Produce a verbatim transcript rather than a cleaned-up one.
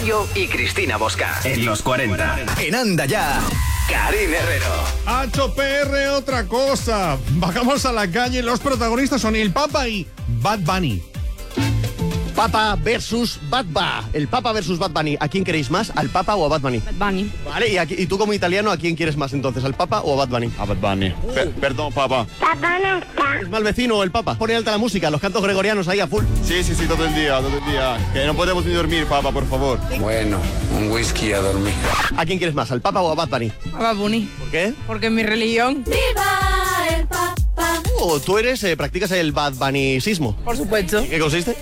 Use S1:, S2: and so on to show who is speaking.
S1: Mayo y Cristina Bosca. En los cuarenta. En Anda Ya, Karin Herrero.
S2: H P R otra cosa. Bajamos a la calle. Los protagonistas son el Papa y Bad Bunny.
S3: Papa versus Bad Bunny. El Papa versus Bad Bunny. ¿A quién queréis más? ¿Al Papa o a Bad Bunny?
S4: Bad Bunny.
S3: Vale, y, aquí, y tú como italiano, ¿a quién quieres más entonces? ¿Al Papa o a Bad Bunny?
S5: A Bad Bunny.
S3: Uh.
S5: Per- perdón, Papa.
S6: Papá no está.
S3: ¿Es mal vecino el Papa? Pone alta la música, los cantos gregorianos ahí a full.
S5: Sí, sí, sí, todo el día, todo el día. Que no podemos ni dormir, Papa, por favor.
S7: Bueno, un whisky a dormir.
S3: ¿A quién quieres más? ¿Al Papa o a Bad Bunny?
S4: A Bad Bunny.
S3: ¿Por qué?
S4: Porque es mi religión.
S8: ¡Viva el Papa!
S3: Oh, tú eres, eh, practicas el Bad Bunny-sismo.
S4: Por supuesto.
S3: ¿En qué consiste?